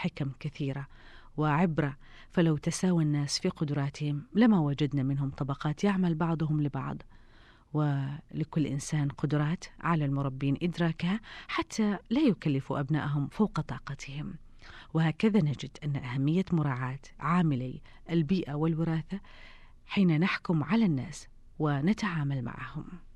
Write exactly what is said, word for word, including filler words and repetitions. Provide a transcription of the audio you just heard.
حكم كثيرة وعبرة، فلو تساوى الناس في قدراتهم لما وجدنا منهم طبقات يعمل بعضهم لبعض، ولكل إنسان قدرات على المربين إدراكها حتى لا يكلفوا أبنائهم فوق طاقتهم. وهكذا نجد أن أهمية مراعاة عاملي البيئة والوراثة حين نحكم على الناس ونتعامل معهم.